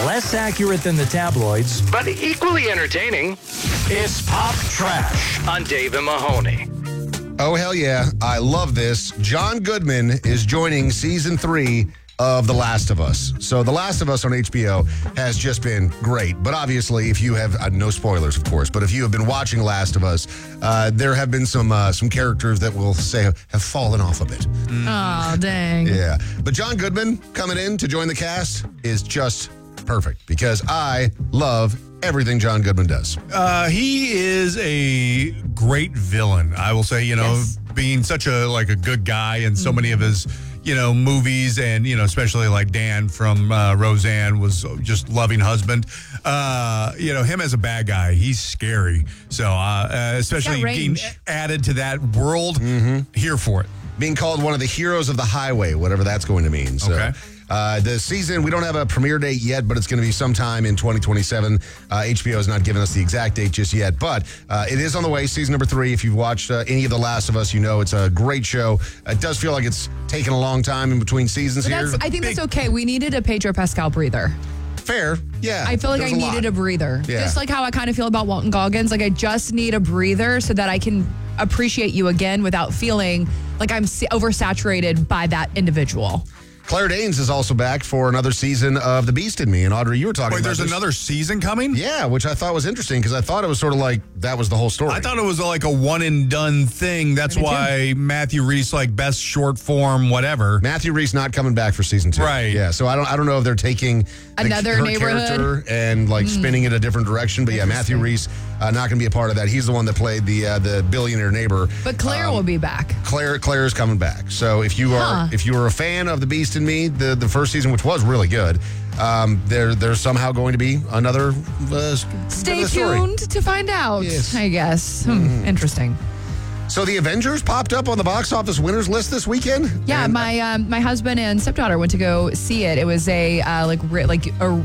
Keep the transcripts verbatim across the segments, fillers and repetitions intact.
Less accurate than the tabloids, but equally entertaining. It's Pop Trash on Dave and Mahoney. Oh, hell yeah. I love this. John Goodman is joining season three of The Last of Us. So The Last of Us on H B O has just been great. But obviously, if you have, uh, no spoilers, of course, but if you have been watching Last of Us, uh, there have been some uh, some characters that we'll say have, have fallen off a bit. Mm. Oh, dang. Yeah. But John Goodman coming in to join the cast is just perfect because I love everything John Goodman does. Uh, he is a great villain, I will say, you know, Yes. being such a, like a good guy in so many of his, you know, movies and, you know, especially like Dan from uh, Roseanne was just loving husband. Uh, you know, him as a bad guy, he's scary. So, uh, uh, especially being range. added to that world, here for it. Being called one of the heroes of the highway, whatever that's going to mean. So, Okay. uh, the season, we don't have a premiere date yet, but it's going to be sometime in twenty twenty-seven. Uh, H B O has not given us the exact date just yet, but uh, it is on the way, season number three. If you've watched uh, any of The Last of Us, you know it's a great show. It does feel like it's taken a long time in between seasons But here. that's, I think that's okay. We needed a Pedro Pascal breather. Fair, yeah. I feel like There's I a needed lot. a breather. Yeah. Just like how I kind of feel about Walton Goggins. Like I just need a breather so that I can appreciate you again without feeling like I'm s- oversaturated by that individual. Claire Danes is also back for another season of The Beast in Me. And Audrey, you were talking Wait, about there's this. another season coming? Yeah, which I thought was interesting because I thought it was sort of like that was the whole story. I thought it was like a one and done thing. That's Me too. why Matthew Reese, like best short form, whatever. Matthew Reese not coming back for season two. Right. Yeah. So I don't I don't know if they're taking the- Another her neighborhood? character and like spinning it a different direction. But yeah, Matthew Reese uh, not going to be a part of that. He's the one that played the uh, the billionaire neighbor. But Claire Um, will be back. Claire Claire is coming back. So if you are Huh. if you are a fan of The Beast in Me, the the first season, which was really good, um, there there's somehow going to be another. Uh, Stay another story. tuned to find out, Yes. I guess. Hmm, interesting. So the Avengers popped up on the box office winners list this weekend. Yeah, And my um, my husband and stepdaughter went to go see it. It was a uh, like re- like a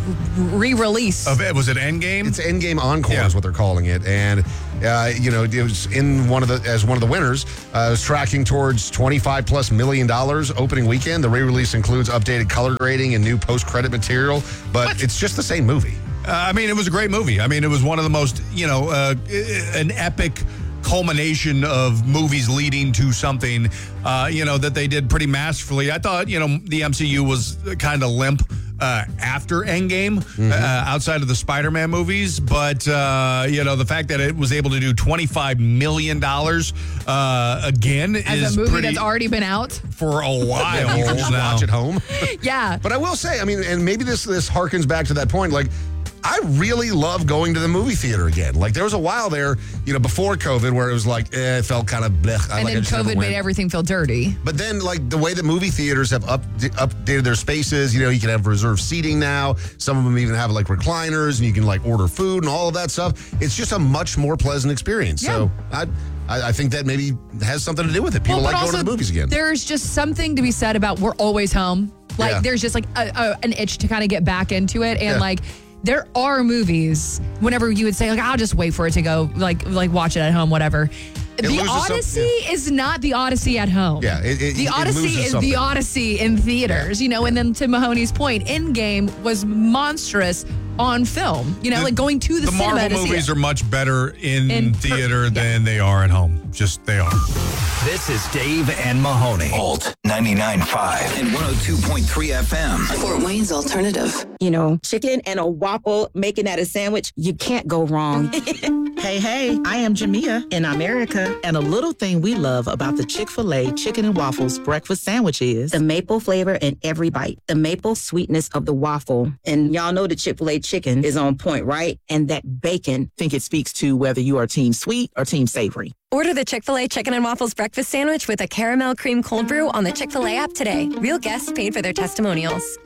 re-release. Of it, was it Endgame? It's Endgame Encore Yeah. is what they're calling it, and uh, you know it was in one of the as one of the winners. Uh, it was tracking towards twenty-five plus million dollars opening weekend. The re-release includes updated color grading and new post-credit material, but it's just the same movie. Uh, I mean, it was a great movie. I mean, it was one of the most, you know, uh, an epic culmination of movies leading to something, uh, you know, that they did pretty masterfully. I thought, you know, the M C U was kind of limp uh, after Endgame, uh, outside of the Spider-Man movies. But, uh, you know, the fact that it was able to do twenty-five million dollars uh, again as is a movie pretty, that's already been out. for a while You can just now. watch at home. Yeah. But I will say, I mean, and maybe this this harkens back to that point, like. I really love going to the movie theater again. Like there was a while there, you know, before COVID where it was like, eh, it felt kind of blech. I, And like, I then just never COVID went. made everything feel dirty. But then, like, the way that movie theaters have up, updated their spaces, you know, you can have reserved seating now. Some of them even have, like, recliners, and you can, like, order food and all of that stuff. It's just a much more pleasant experience. So I, I I think that maybe has something to do with it. People Well, like but going to also, the movies again. There's just something to be said about we're always home. Like Yeah. there's just like a, a, an itch to kind of get back into it. And Yeah. like there are movies whenever you would say like, I'll just wait for it to go, like like watch it at home, whatever. the loses some- Odyssey yeah. is not the Odyssey at home. Yeah, it- it- the it Odyssey loses is something. the Odyssey in theaters, you know. And then to Mahoney's point, Endgame was monstrous on film. You know, like going to the, The cinema Marvel to see movies it. are much better in, In per- theater yeah. than they are at home. Just they are. This is Dave and Mahoney. Alt ninety-nine point five and one oh two point three F M. Fort Wayne's alternative. You know, chicken and a waffle, making that a sandwich, you can't go wrong. Hey, hey, I am Jamia in America, and a little thing we love about the Chick-fil-A Chicken and Waffles breakfast sandwich is The maple flavor in every bite, the maple sweetness of the waffle. And y'all know the Chick-fil-A chicken is on point, right? And that bacon. think it speaks to whether you are team sweet or team savory. Order the Chick-fil-A Chicken and Waffles breakfast sandwich with a caramel cream cold brew on the Chick-fil-A app today. Real guests paid for their testimonials.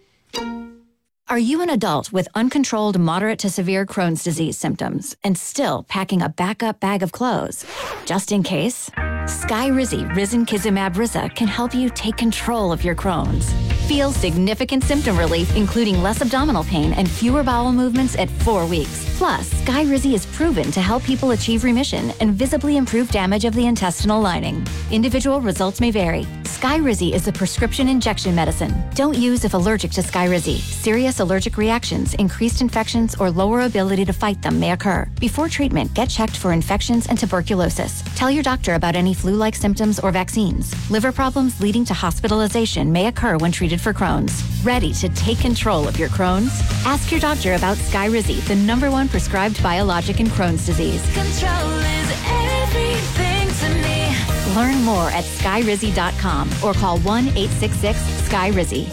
Are you an adult with uncontrolled moderate to severe Crohn's disease symptoms and still packing a backup bag of clothes? Just in case, Skyrizi Risankizumab Riza can help you take control of your Crohn's. Feel significant symptom relief, including less abdominal pain and fewer bowel movements at four weeks. Plus, Skyrizi is proven to help people achieve remission and visibly improve damage of the intestinal lining. Individual results may vary. Skyrizi is a prescription injection medicine. Don't use if allergic to Skyrizi. Serious allergic reactions, increased infections, or lower ability to fight them may occur. Before treatment, get checked for infections and tuberculosis. Tell your doctor about any flu-like symptoms or vaccines. Liver problems leading to hospitalization may occur when treated for Crohn's. Ready to take control of your Crohn's? Ask your doctor about Skyrizi, the number one prescribed biologic in Crohn's disease. Control is everything to me. Learn more at skyrizi dot com or call one eight six six sky rizi.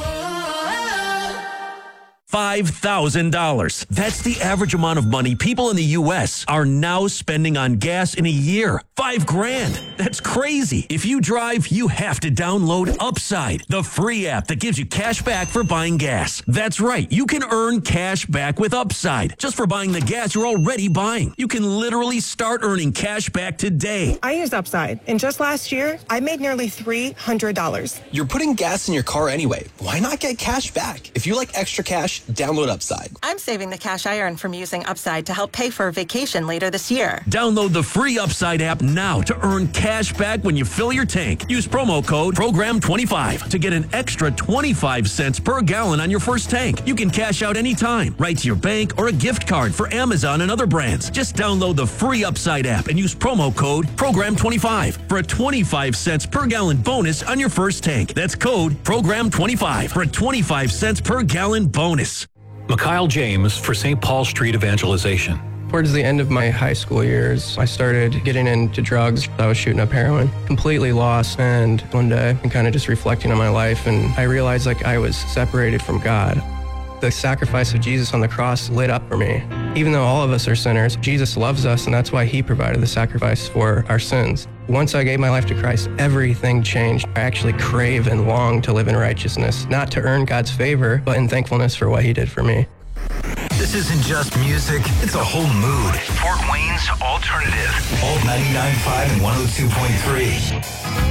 five thousand dollars. That's the average amount of money people in the U S are now spending on gas in a year. Five grand. That's crazy. If you drive, you have to download Upside, the free app that gives you cash back for buying gas. That's right. You can earn cash back with Upside just for buying the gas you're already buying. You can literally start earning cash back today. I use Upside, and just last year, I made nearly three hundred dollars. You're putting gas in your car anyway. Why not get cash back? If you like extra cash, download Upside. I'm saving the cash I earn from using Upside to help pay for a vacation later this year. Download the free Upside app now to earn cash back when you fill your tank. Use promo code program twenty-five to get an extra twenty-five cents per gallon on your first tank. You can cash out anytime, right to your bank or a gift card for Amazon and other brands. Just download the free Upside app and use promo code program twenty-five for a twenty-five cents per gallon bonus on your first tank. That's code program twenty-five for a twenty-five cents per gallon bonus. Mikhail James for Saint Paul Street Evangelization. Towards the end of my high school years, I started getting into drugs. I was shooting up heroin, completely lost. And one day, I'm kind of just reflecting on my life, and I realized like I was separated from God. The sacrifice of Jesus on the cross lit up for me. Even though all of us are sinners, Jesus loves us, and that's why he provided the sacrifice for our sins. Once I gave my life to Christ, everything changed. I actually crave and long to live in righteousness, not to earn God's favor, but in thankfulness for what he did for me. This isn't just music, it's a whole mood. Fort Wayne's Alternative. Alt ninety-nine point five and one oh two point three.